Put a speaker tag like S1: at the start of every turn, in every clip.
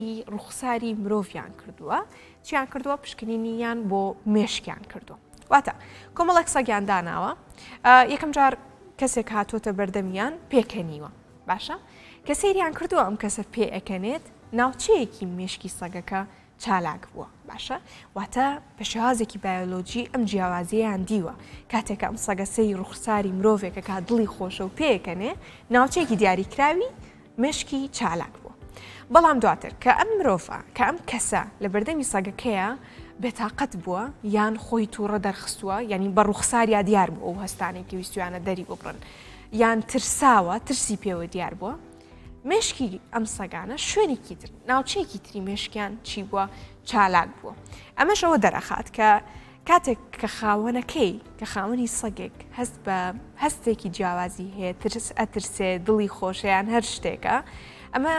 S1: ڕوخساری مرۆڤیان کردووە چیان کردووە پشکنینیان بۆ مێشکیان کردو واتە کۆمەڵێک سەگیان داناوە یەکەم جار کەسێک هاتوۆتە بەردەمیان پێکەنیوە باشە کە سەیریان کردووە ئەم کەسە پێ ئەکەنێت ناوچەیەکی مێشکی سەگەکە چالاک بووە باشە واتە بە شێوازێکی بایۆلۆجی ئەم جیاوازیەیان دیوە کاتێکە ئەم سەگەسەی ڕوخساری مرۆڤێکە کا دڵی خۆشە و پێکەنێ ناوچەیەکی دیاریکراوی مێشکی چالاک بووە بەڵام دواتر کە ئەم مرۆڤە کە ئەم کەسە لە بەردەمی سەگەکەیە بێتاقەت بووە یان خۆی تووڕە دەرخستووە ینی بە ڕوخساریا دیار بوو ئەو هەستانێکی ویستویانە دەری ببڕن یان ترساوە ترسی پێوە دیار بووە مێشکی ئەم سەگانە شوێنێکی تر ناوچەیەکی تری مێشکیان چی بووە چالاک بووە ئەمەش ئەوە دەرەخات کە کاتێک کە خاوەنەکەی کە خاوەنی سەگێک هەست بە هەستێکی جیاوازی هەیە ئەترسێ دڵی خۆشیان هەر شتێکە ئەمە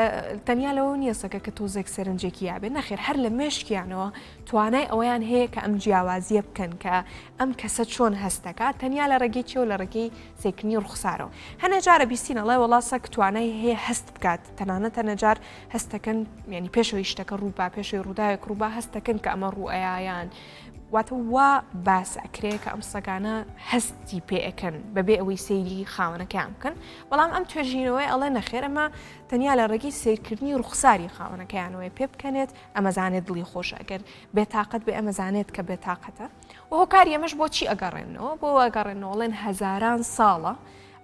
S1: تەنیا لەوە نییە سەکە کە تۆزێک سەرنجێکی یابێ نەخێر هەر لە مێشکیانەوە توانای ئەویان هەیە کە ئەم جیاوازیە بکەن کە ئەم کەسە چۆن هەستەکە تەنیا لە ڕێگەی چێ و لە ڕێگەی سێکنی ڕوخسارەوە هەنە جارە بیستینەڵێ وڵا سەگ توانای هەیە هەست بکات تەنانەت هەنەجار هەستەکەن ینی پێشەوەی شتەکە ڕووبا پێشەوەی ڕووداوێک ڕووبا هەستەکەن کە ئەمە ڕوئەیان واتە وا باس ئەکرێ کە ئەم سەگانە هەستی پێئەکەن بەبێ ئەوەی سەیری خاوەنەکەیان بکەن بەڵام ئەم توێژینەوەی ئەڵێ نەخێر ئەمە تەنیا لە ڕێگەی سیرکردنی ڕوخساری خاوەنەکەیانەوەی پێ بکەنێت ئەمەزانێت دڵی خۆش ئەگەر بێتاقەت بێ ئەمەزانێت کە بێتاقەتە و هۆکاری ئەمەش بۆچی ئەگەڕێنەوە بۆ ئەگەڕێنەوەڵێن هەزاران ساڵە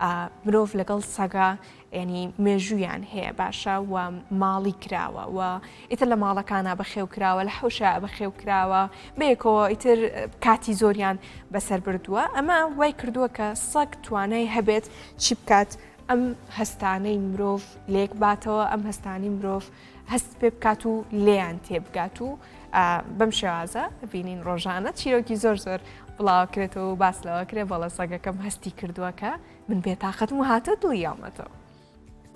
S1: مرۆڤ لەگەڵ سەگا ینی مێژویان هەیە باشە و ماڵی کراوە و ئیتر لە ماڵەکانە بەخێو کراوە لە حوشە بەخێو کراوە بەیەکەوە ئیتر کاتی زۆریان بەسەر بردووە ئەمە وای کردووە کە سەگ توانای هەبێت چی بکات ئەم هەستانەی مرۆڤ لێک باتەوە ئەم هەستانی مرۆڤ هەست پێ بکات و لێیان تێبگات و بەم شێوازە بینین ڕۆژانە چیرۆکی زۆر زۆر بڵاوکرێتەوە و باس لەوەکرێ بەڵە سەگەکەم هەستی کردووە کە من بێتاقەتم و هاتە دڵی یامەتەوە